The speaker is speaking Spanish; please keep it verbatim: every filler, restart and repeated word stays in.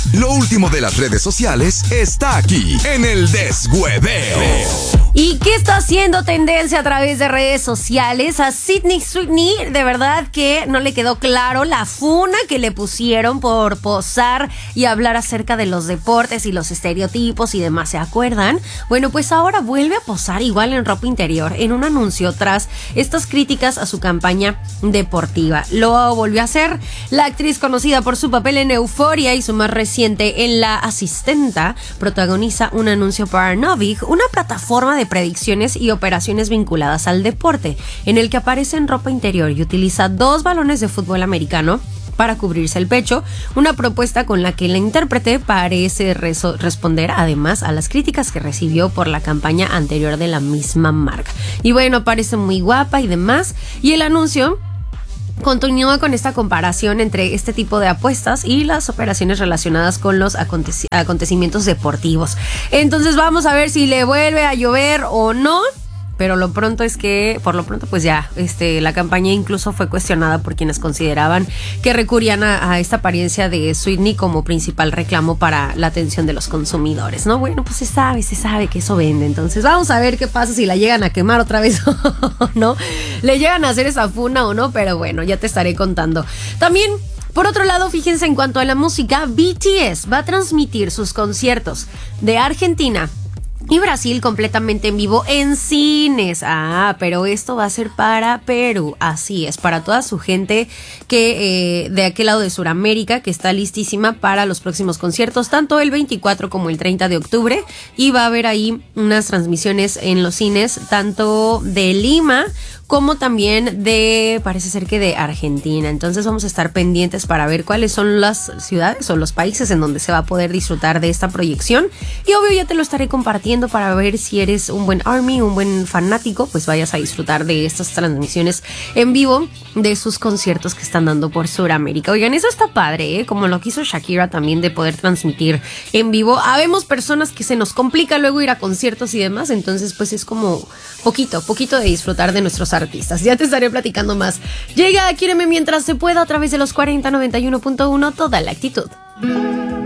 Lo último de las redes sociales está aquí en el Deshueveo. ¿Y qué está haciendo tendencia a través de redes sociales? A Sydney Sweeney, de verdad que no le quedó claro la funa que le pusieron por posar y hablar acerca de los deportes y los estereotipos y demás, ¿se acuerdan? Bueno, pues ahora vuelve a posar igual en ropa interior en un anuncio tras estas críticas a su campaña deportiva. Lo volvió a hacer la actriz, conocida por su papel en Euphoria y su más reciente en La Asistenta, protagoniza un anuncio para Novig, una plataforma de predicciones y operaciones vinculadas al deporte, en el que aparece en ropa interior y utiliza dos balones de fútbol americano para cubrirse el pecho, una propuesta con la que la intérprete parece reso- responder además a las críticas que recibió por la campaña anterior de la misma marca. Y bueno, parece muy guapa y demás, y el anuncio continúa con esta comparación entre este tipo de apuestas y las operaciones relacionadas con los aconte- acontecimientos deportivos. Entonces vamos a ver si le vuelve a llover o no. Pero lo pronto es que, por lo pronto, pues ya, este, la campaña incluso fue cuestionada por quienes consideraban que recurrían a, a esta apariencia de Sweeney como principal reclamo para la atención de los consumidores, ¿no? Bueno, pues se sabe, se sabe que eso vende. Entonces vamos a ver qué pasa si la llegan a quemar otra vez o no. Le llegan a hacer esa funa o no, pero bueno, ya te estaré contando. También, por otro lado, fíjense, en cuanto a la música, B T S va a transmitir sus conciertos de Argentina y Brasil completamente en vivo en cines. Ah, pero esto va a ser para Perú. Así es, para toda su gente que eh, de aquel lado de Sudamérica, que está listísima para los próximos conciertos, tanto el veinticuatro como el treinta de octubre. Y va a haber ahí unas transmisiones en los cines, tanto de Lima como también de, parece ser que de Argentina. Entonces vamos a estar pendientes para ver cuáles son las ciudades o los países en donde se va a poder disfrutar de esta proyección. Y obvio ya te lo estaré compartiendo para ver si eres un buen ARMY, un buen fanático, pues vayas a disfrutar de estas transmisiones en vivo de sus conciertos que están dando por Sudamérica. Oigan, eso está padre, ¿eh? Como lo que hizo Shakira también, de poder transmitir en vivo. Habemos personas que se nos complica luego ir a conciertos y demás, entonces pues es como poquito, poquito de disfrutar de nuestros artistas. Ya te estaré platicando más. Llega Quiéreme mientras se pueda a través de los cuarenta noventa y uno punto uno, toda la actitud.